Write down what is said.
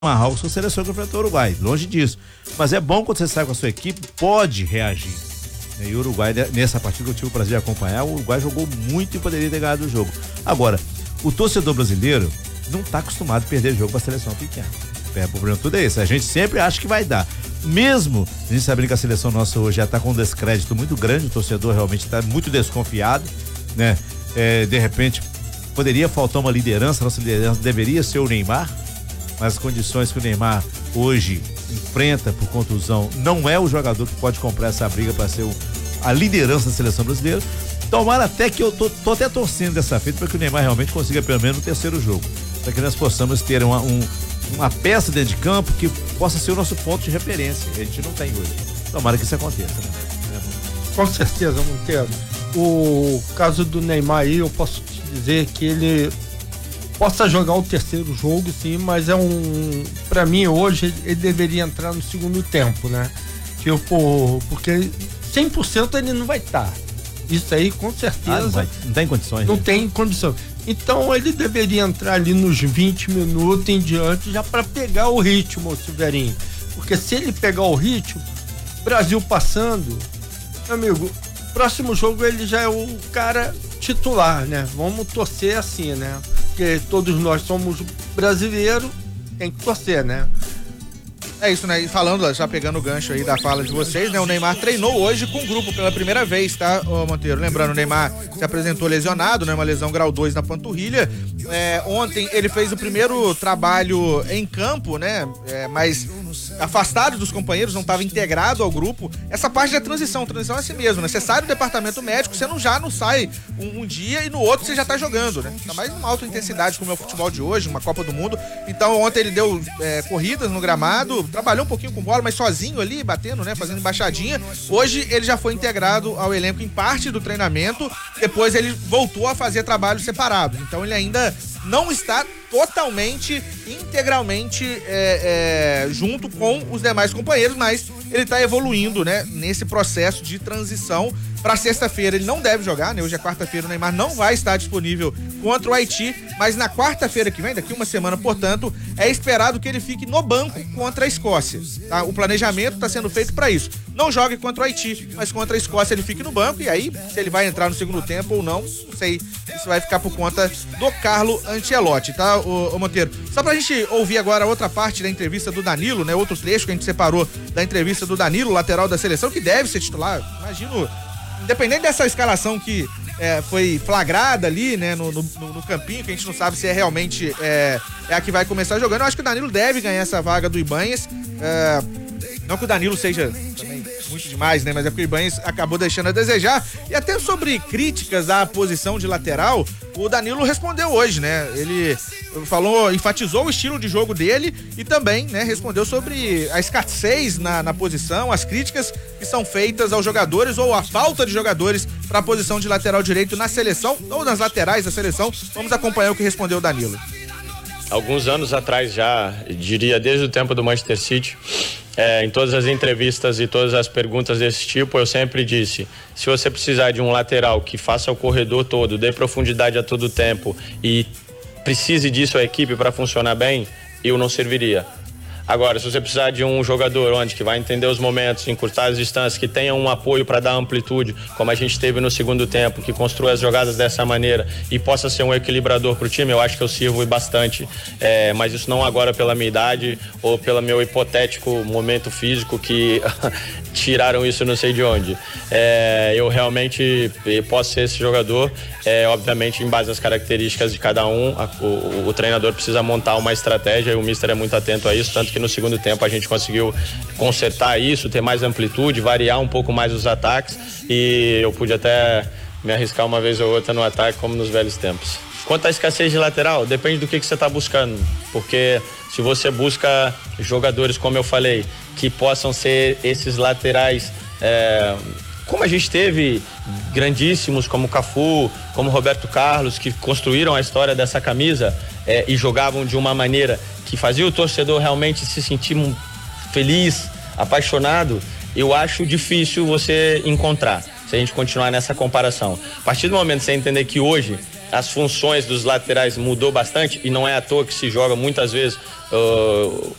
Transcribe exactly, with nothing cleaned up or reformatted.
Marrocos com a seleção que enfrentou o Uruguai, longe disso. Mas é bom quando você sai com a sua equipe, pode reagir. E o Uruguai, nessa partida que eu tive o prazer de acompanhar, o Uruguai jogou muito e poderia ter ganhado o jogo. Agora, o torcedor brasileiro não está acostumado a perder jogo para a seleção pequena. O problema tudo é esse, a gente sempre acha que vai dar. Mesmo a gente sabendo que a seleção nossa hoje já está com um descrédito muito grande, o torcedor realmente está muito desconfiado, né? É, de repente, poderia faltar uma liderança, nossa liderança deveria ser o Neymar, mas as condições que o Neymar hoje enfrenta por contusão, não é o jogador que pode comprar essa briga para ser o, a liderança da seleção brasileira. Tomara até que eu tô, tô até torcendo dessa feita para que o Neymar realmente consiga pelo menos no terceiro jogo, para que nós possamos ter uma, um, uma peça dentro de campo que possa ser o nosso ponto de referência, que a gente não tem hoje. Tomara que isso aconteça, né? Com certeza, Monteiro. O caso do Neymar aí, eu posso te dizer que ele possa jogar o terceiro jogo, sim, mas é um, pra mim hoje ele deveria entrar no segundo tempo, né? Tipo, porque cem por cento ele não vai estar. Tá. Isso aí com certeza. Ah, não, vai, não tem condições. Não né? tem condição. Então ele deveria entrar ali nos vinte minutos em diante já para pegar o ritmo, Silveirinho. Porque se ele pegar o ritmo, Brasil passando, meu amigo, próximo jogo ele já é o cara titular, né? Vamos torcer assim, né? Porque todos nós somos brasileiros, tem que torcer, né? É isso, né? E falando, já pegando o gancho aí da fala de vocês, né? O Neymar treinou hoje com o grupo pela primeira vez, tá, ô Monteiro? Lembrando, o Neymar se apresentou lesionado, né? Uma lesão grau dois na panturrilha. É, ontem ele fez o primeiro trabalho em campo, né? É, mas afastado dos companheiros, não estava integrado ao grupo. Essa parte da transição, transição é assim mesmo, né? Você sai do departamento médico, você não já não sai um, um dia e no outro você já tá jogando, né? Ainda mais numa alta intensidade como é o futebol de hoje, uma Copa do Mundo. Então ontem ele deu é, corridas no gramado, trabalhou um pouquinho com bola, mas sozinho ali, batendo, né? Fazendo embaixadinha. Hoje ele já foi integrado ao elenco em parte do treinamento, depois ele voltou a fazer trabalhos separados. Então ele ainda não está totalmente, integralmente é, é, junto com os demais companheiros, mas ele está evoluindo, né, nesse processo de transição. Para sexta-feira ele não deve jogar, né? Hoje é quarta-feira, o Neymar não vai estar disponível contra o Haiti, mas na quarta-feira que vem, daqui uma semana, portanto, é esperado que ele fique no banco contra a Escócia, tá? O planejamento está sendo feito para isso. Não jogue contra o Haiti, mas contra a Escócia ele fique no banco, e aí, se ele vai entrar no segundo tempo ou não, não sei. Isso vai ficar por conta do Carlo Ancelotti, tá, ô, ô Monteiro? Só pra gente ouvir agora outra parte da entrevista do Danilo, né? Outro trecho que a gente separou da entrevista do Danilo, lateral da seleção, que deve ser titular, imagino. Independente dessa escalação que é, foi flagrada ali, né, no, no, no campinho, que a gente não sabe se é realmente é, é a que vai começar jogando, eu acho que o Danilo deve ganhar essa vaga do Ibanez. É, não que o Danilo seja também muito demais, né, mas é porque o Ibanez acabou deixando a desejar. E até sobre críticas à posição de lateral, o Danilo respondeu hoje, né? Ele falou, enfatizou o estilo de jogo dele e também, né, respondeu sobre a escassez na, na posição, as críticas que são feitas aos jogadores ou a falta de jogadores para a posição de lateral direito na seleção ou nas laterais da seleção. Vamos acompanhar o que respondeu o Danilo. Alguns anos atrás já, diria desde o tempo do Manchester City, é, em todas as entrevistas e todas as perguntas desse tipo, eu sempre disse, se você precisar de um lateral que faça o corredor todo, dê profundidade a todo tempo e precise disso a equipe para funcionar bem, eu não serviria. Agora, se você precisar de um jogador onde que vai entender os momentos, encurtar as distâncias, que tenha um apoio para dar amplitude, como a gente teve no segundo tempo, que construa as jogadas dessa maneira e possa ser um equilibrador para o time, eu acho que eu sirvo bastante. É, mas isso não agora pela minha idade ou pelo meu hipotético momento físico que tiraram isso não sei de onde. É, eu realmente posso ser esse jogador, é, obviamente em base às características de cada um, a, o, o treinador precisa montar uma estratégia e o mister é muito atento a isso, tanto que no segundo tempo a gente conseguiu consertar isso, ter mais amplitude, variar um pouco mais os ataques e eu pude até me arriscar uma vez ou outra no ataque como nos velhos tempos. Quanto à escassez de lateral, depende do que, que você está buscando, porque se você busca jogadores, como eu falei, que possam ser esses laterais, é, como a gente teve grandíssimos como Cafu, como Roberto Carlos, que construíram a história dessa camisa é, e jogavam de uma maneira que fazia o torcedor realmente se sentir feliz, apaixonado, eu acho difícil você encontrar, se a gente continuar nessa comparação. A partir do momento que você entender que hoje as funções dos laterais mudou bastante, e não é à toa que se joga muitas vezes uh,